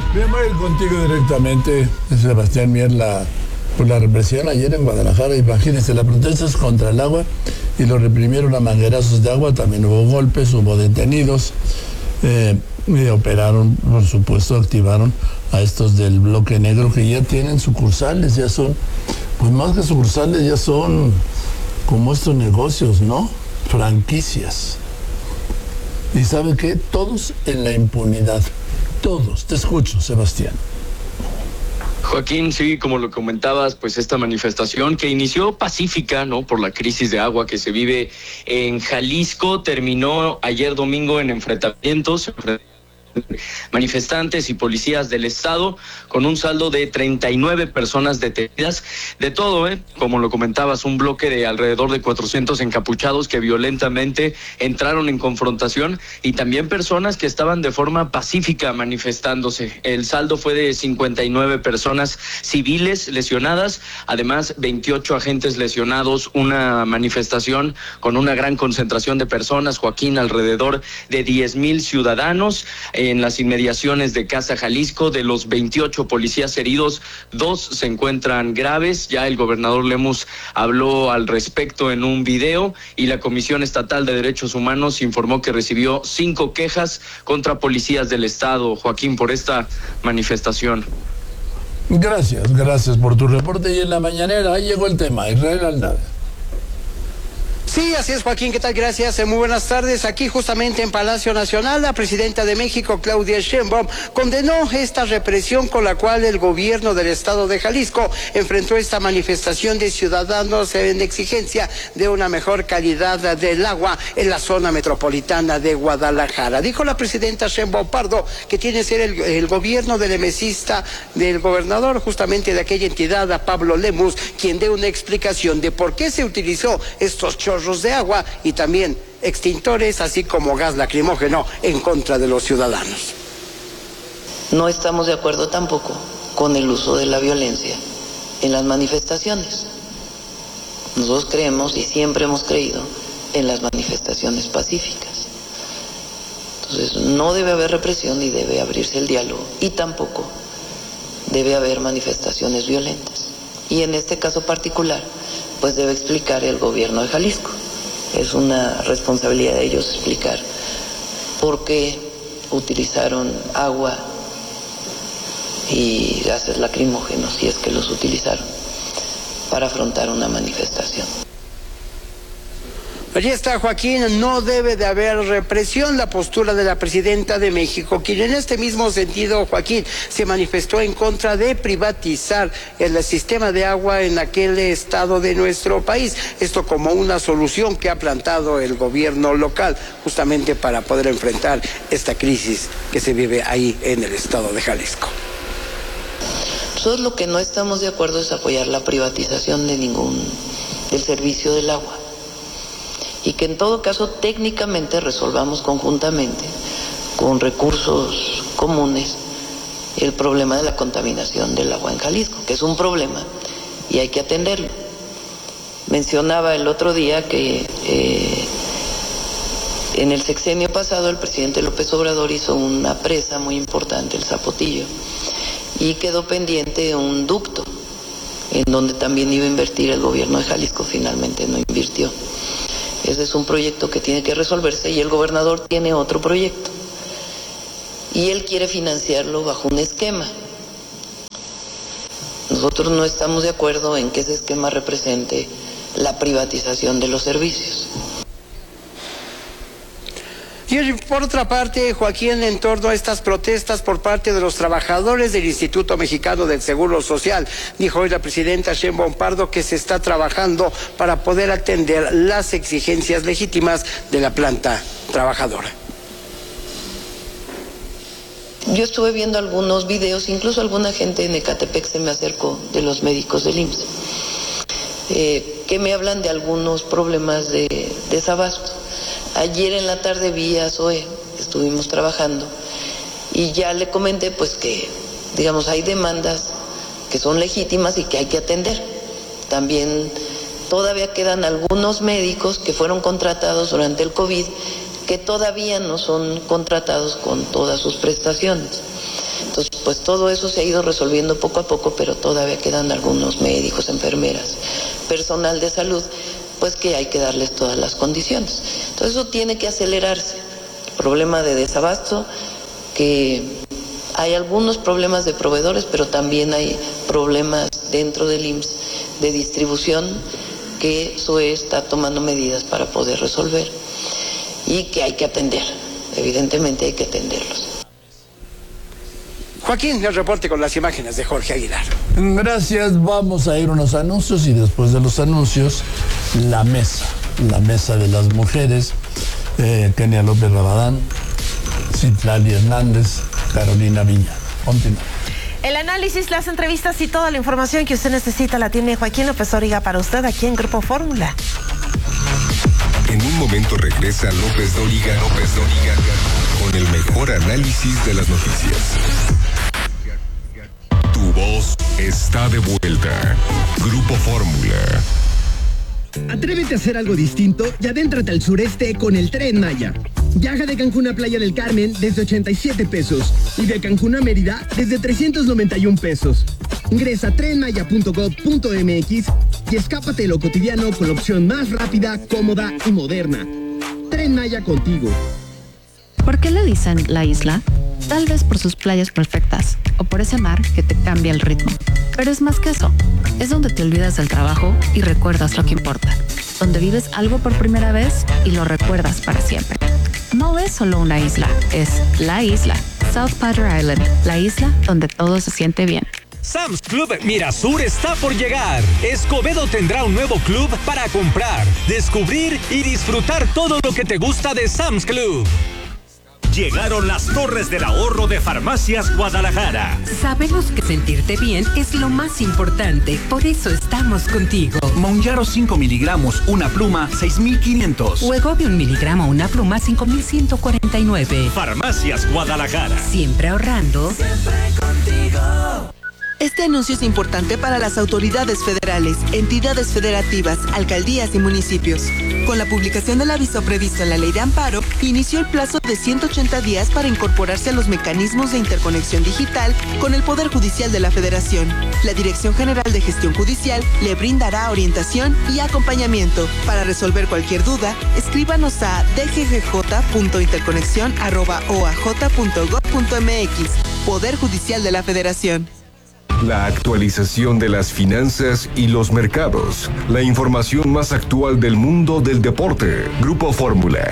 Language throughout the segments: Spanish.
Bien, voy a ir contigo directamente, Sebastián Mier, por la represión ayer en Guadalajara. Imagínense, la protesta es contra el agua y lo reprimieron a manguerazos de agua. También hubo golpes, hubo detenidos. Y operaron, por supuesto, activaron a estos del bloque negro que ya tienen sucursales, ya son, pues más que sucursales, ya son como estos negocios, ¿no? Franquicias. ¿Y sabe qué? Todos en la impunidad. Todos. Te escucho, Sebastián. Joaquín, sí, como lo comentabas, pues esta manifestación que inició pacífica, ¿no? Por la crisis de agua que se vive en Jalisco, terminó ayer domingo en enfrentamientos. Manifestantes y policías del estado, con un saldo de 39 personas detenidas, de todo, como lo comentabas, un bloque de alrededor de 400 encapuchados que violentamente entraron en confrontación y también personas que estaban de forma pacífica manifestándose. El saldo fue de 59 personas civiles lesionadas, además 28 agentes lesionados, una manifestación con una gran concentración de personas, Joaquín, alrededor de 10,000 ciudadanos, en las inmediaciones de Casa Jalisco. De los 28 policías heridos, 2 se encuentran graves. Ya el gobernador Lemus habló al respecto en un video y la Comisión Estatal de Derechos Humanos informó que recibió 5 quejas contra policías del estado, Joaquín, por esta manifestación. Gracias por tu reporte. Y en la mañanera, ahí llegó el tema, Israel Aldana. Sí, así es, Joaquín, ¿qué tal? Gracias, muy buenas tardes. Aquí justamente en Palacio Nacional, la presidenta de México, Claudia Sheinbaum, condenó esta represión con la cual el gobierno del estado de Jalisco enfrentó esta manifestación de ciudadanos en exigencia de una mejor calidad del agua en la zona metropolitana de Guadalajara. Dijo la presidenta Sheinbaum Pardo que tiene que ser el gobierno del emesista del gobernador justamente de aquella entidad, a Pablo Lemus, quien dé una explicación de por qué se utilizó estos chorros de agua y también extintores, así como gas lacrimógeno en contra de los ciudadanos. No estamos de acuerdo tampoco con el uso de la violencia en las manifestaciones. Nosotros creemos y siempre hemos creído en las manifestaciones pacíficas. Entonces no debe haber represión y debe abrirse el diálogo, y tampoco debe haber manifestaciones violentas. Y en este caso particular, pues debe explicar el gobierno de Jalisco. Es una responsabilidad de ellos explicar por qué utilizaron agua y gases lacrimógenos, si es que los utilizaron, para afrontar una manifestación. Allí está, Joaquín, no debe de haber represión, la postura de la presidenta de México, quien en este mismo sentido, Joaquín, se manifestó en contra de privatizar el sistema de agua en aquel estado de nuestro país. Esto como una solución que ha plantado el gobierno local, justamente para poder enfrentar esta crisis que se vive ahí en el estado de Jalisco. Nosotros lo que no estamos de acuerdo es apoyar la privatización del servicio del agua. Y que en todo caso técnicamente resolvamos conjuntamente, con recursos comunes, el problema de la contaminación del agua en Jalisco, que es un problema y hay que atenderlo. Mencionaba el otro día que en el sexenio pasado el presidente López Obrador hizo una presa muy importante, el Zapotillo, y quedó pendiente un ducto en donde también iba a invertir el gobierno de Jalisco, finalmente no invirtió. Ese es un proyecto que tiene que resolverse y el gobernador tiene otro proyecto. Y él quiere financiarlo bajo un esquema. Nosotros no estamos de acuerdo en que ese esquema represente la privatización de los servicios. Y por otra parte, Joaquín, en torno a estas protestas por parte de los trabajadores del Instituto Mexicano del Seguro Social, dijo hoy la presidenta Sheinbaum Pardo que se está trabajando para poder atender las exigencias legítimas de la planta trabajadora. Yo estuve viendo algunos videos, incluso alguna gente en Ecatepec se me acercó, de los médicos del IMSS, que me hablan de algunos problemas de desabasto. Ayer en la tarde vi a Zoe, estuvimos trabajando, y ya le comenté pues que, digamos, hay demandas que son legítimas y que hay que atender. También todavía quedan algunos médicos que fueron contratados durante el COVID que todavía no son contratados con todas sus prestaciones. Entonces, pues todo eso se ha ido resolviendo poco a poco, pero todavía quedan algunos médicos, enfermeras, personal de salud, pues que hay que darles todas las condiciones. Entonces eso tiene que acelerarse. El problema de desabasto, que hay algunos problemas de proveedores, pero también hay problemas dentro del IMSS de distribución, que SUE está tomando medidas para poder resolver y que hay que atender. Evidentemente hay que atenderlos. Joaquín, el reporte con las imágenes de Jorge Aguilar. Gracias, vamos a ir a unos anuncios y después de los anuncios, la mesa de las mujeres, Kenia López Rabadán, Citlali Hernández, Carolina Viña. Continúa. El análisis, las entrevistas y toda la información que usted necesita la tiene Joaquín López Dóriga para usted aquí en Grupo Fórmula. En un momento regresa López Dóriga con el mejor análisis de las noticias. Tu voz está de vuelta. Grupo Fórmula. Atrévete a hacer algo distinto y adéntrate al sureste con el Tren Maya. Viaja de Cancún a Playa del Carmen desde 87 pesos y de Cancún a Mérida desde 391 pesos. Ingresa a trenmaya.gov.mx y escápate de lo cotidiano con la opción más rápida, cómoda y moderna. Tren Maya contigo. ¿Por qué le dicen la isla? Tal vez por sus playas perfectas o por ese mar que te cambia el ritmo. Pero es más que eso. Es donde te olvidas del trabajo y recuerdas lo que importa. Donde vives algo por primera vez y lo recuerdas para siempre. No es solo una isla, es la isla. South Padre Island, la isla donde todo se siente bien. Sam's Club Mirasur está por llegar. Escobedo tendrá un nuevo club para comprar, descubrir y disfrutar todo lo que te gusta de Sam's Club. Llegaron las Torres del Ahorro de Farmacias Guadalajara. Sabemos que sentirte bien es lo más importante, por eso estamos contigo. Monjaro 5 miligramos, una pluma, 6,500. Wegovy 1 miligramo, una pluma, 5,149. Farmacias Guadalajara. Siempre ahorrando. Siempre contigo. Este anuncio es importante para las autoridades federales, entidades federativas, alcaldías y municipios. Con la publicación del aviso previsto en la Ley de Amparo, inició el plazo de 180 días para incorporarse a los mecanismos de interconexión digital con el Poder Judicial de la Federación. La Dirección General de Gestión Judicial le brindará orientación y acompañamiento. Para resolver cualquier duda, escríbanos a dggj.interconexión@oaj.gov.mx. Poder Judicial de la Federación. La actualización de las finanzas y los mercados. La información más actual del mundo del deporte. Grupo Fórmula.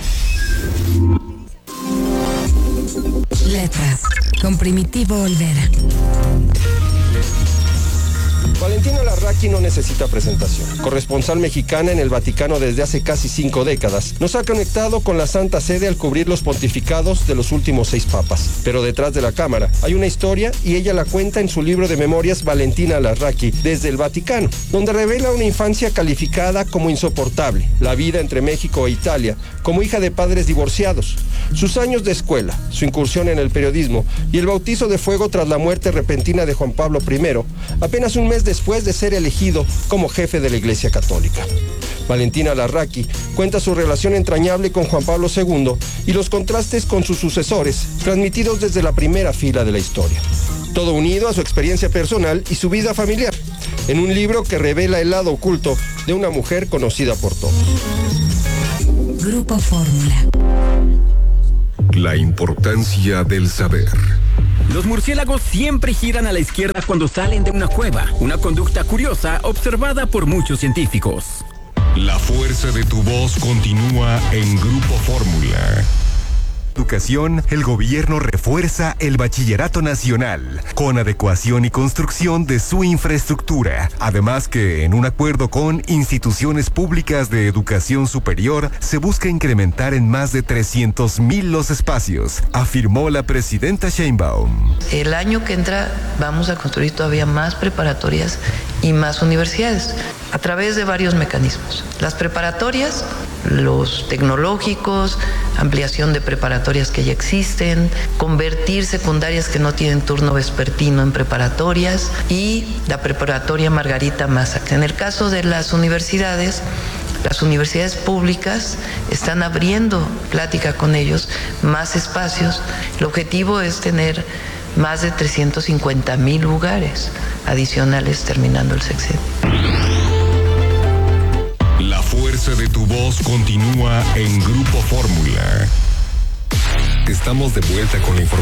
Letras con Primitivo Olvera. Valentina Larraqui no necesita presentación. Corresponsal mexicana en el Vaticano desde hace casi 5 décadas, nos ha conectado con la Santa Sede al cubrir los pontificados de los últimos 6 papas. Pero detrás de la cámara hay una historia y ella la cuenta en su libro de memorias Valentina Larraqui desde el Vaticano, donde revela una infancia calificada como insoportable, la vida entre México e Italia, como hija de padres divorciados, sus años de escuela, su incursión en el periodismo y el bautizo de fuego tras la muerte repentina de Juan Pablo I, apenas un mes después de ser elegido como jefe de la Iglesia Católica. Valentina Larraqui cuenta su relación entrañable con Juan Pablo II y los contrastes con sus sucesores, transmitidos desde la primera fila de la historia. Todo unido a su experiencia personal y su vida familiar, en un libro que revela el lado oculto de una mujer conocida por todos. Grupo Fórmula. La importancia del saber. Los murciélagos siempre giran a la izquierda cuando salen de una cueva, una conducta curiosa observada por muchos científicos. La fuerza de tu voz continúa en Grupo Fórmula. Educación, el gobierno refuerza el bachillerato nacional con adecuación y construcción de su infraestructura. Además que, en un acuerdo con instituciones públicas de educación superior, se busca incrementar en más de 300,000 los espacios, afirmó la presidenta Sheinbaum. El año que entra vamos a construir todavía más preparatorias y más universidades a través de varios mecanismos. Las preparatorias, los tecnológicos, ampliación de preparatorias que ya existen, convertir secundarias que no tienen turno vespertino en preparatorias y la preparatoria Margarita Massac. En el caso de las universidades públicas están abriendo plática con ellos, más espacios. El objetivo es tener más de 350,000 lugares adicionales terminando el sexenio. La fuerza de tu voz continúa en Grupo Fórmula. Estamos de vuelta con la información.